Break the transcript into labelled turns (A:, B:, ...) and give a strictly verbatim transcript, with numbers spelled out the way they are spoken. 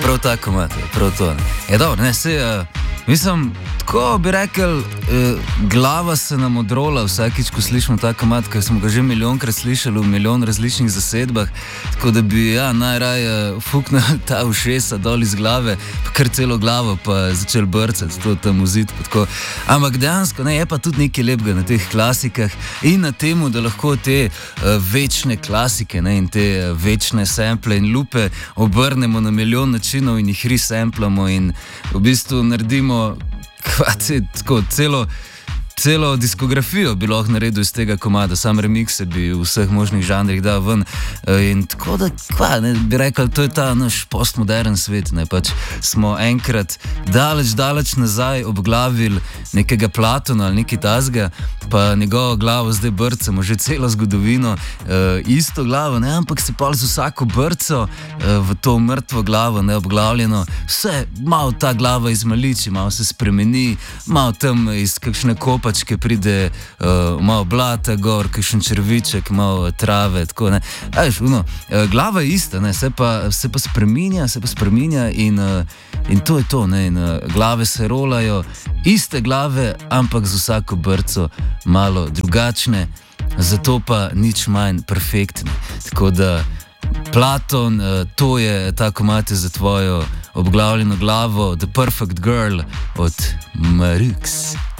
A: Prav tako imate, prav to. Je dobro, ne, se, uh, mislim, tako bi rekel, uh, glava se nam odrola vsakič, ko slišimo ta komat, ker smo ga že milijonkrat slišali v milijon različnih zasedbah, tako da bi, ja, najraje uh, fuknil ta ušesa dol iz glave, pa kar celo glavo pa začel brcati, to tam vzit, pa tako. Ampak dejansko, ne, je pa tudi nekaj lepega na teh klasikah in na temu, da lahko te uh, večne klasike, ne, in te uh, večne sample in lupe obrnemo na milijon načinov in jih resamplamo in v bistvu naredimo kvaci, tako, celo, celo diskografijo bi lahko naredil iz tega komada, sam remikse bi v vseh možnih žanrih dal ven. In tako da, kva, ne, bi rekel, to je ta naš postmodern svet, ne, pač smo enkrat daleč, daleč nazaj obglavili nekega Platona ali nekaj tazga, pa njegovo glavo zdaj brcamo že celo zgodovino, uh, isto glavo, ne, ampak se pa z vsako brco uh, v to mrtvo glavo, ne, obglavljeno, vse, malo ta glava izmaliči, malo se spremeni, malo tam iz kakšne kopačke pride uh, malo blata gor, kakšen črviček, malo trave, tako, ne. Veš, uno, uh, glava je ista, ne, se pa, se pa spreminja, se pa spreminja in, uh, in to je to, ne, in uh, glave se rolajo, iste glave, ampak z vsako brco malo drugačne, zato pa nič manj perfektne. Tako da, Platon, to je ta komad za tvojo obglavljeno glavo, The Perfect Girl od Marux.